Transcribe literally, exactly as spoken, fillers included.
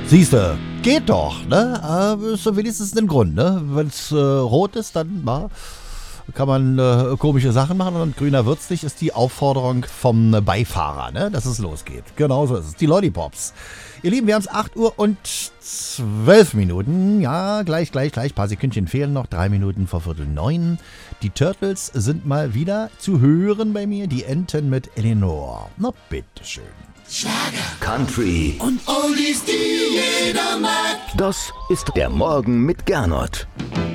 Siehste, geht doch, ne? Aber ist so wenigstens ein Grund, ne? Wenn es äh, rot ist, dann na, kann man äh, komische Sachen machen und grüner wird's nicht, ist die Aufforderung vom Beifahrer, ne? Dass es losgeht. Genau so ist es. Die Lollipops. Ihr Lieben, wir haben es acht Uhr und zwölf Minuten. Ja, gleich, gleich, gleich. Ein paar Sekündchen fehlen noch. Drei Minuten vor Viertel neun. Die Turtles sind mal wieder zu hören bei mir. Die Enten mit Eleanor. Na, bitteschön. Schlager, Country und Oldies, die jeder mag. Das ist der Morgen mit Gernot.